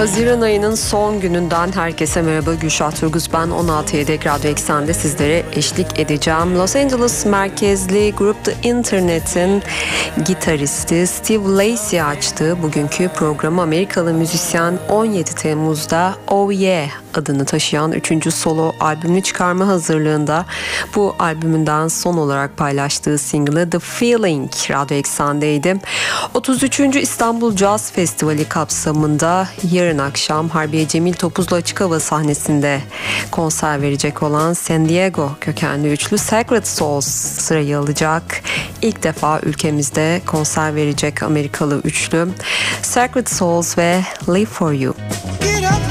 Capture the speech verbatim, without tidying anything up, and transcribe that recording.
Haziran ayının son gününden herkese merhaba. Gülşah Turguz ben. on altı Yedek Radyo Eksen'de sizlere eşlik edeceğim. Los Angeles merkezli grup The Internet'in gitaristi Steve Lacy açtığı bugünkü programı. Amerikalı müzisyen on yedi Temmuz'da Oh Yeah adını taşıyan üçüncü solo albümünü çıkarma hazırlığında. Bu albümünden son olarak paylaştığı single'ı The Feeling Radyo Eksen'deydi. otuz üçüncü İstanbul Jazz Festivali kapsamında yarın akşam Harbiye Cemil Topuzlu Açık Hava sahnesinde konser verecek olan San Diego kökenli üçlü Sacred Souls sırayı alacak. İlk defa ülkemizde konser verecek Amerikalı üçlü Sacred Souls ve Live For You.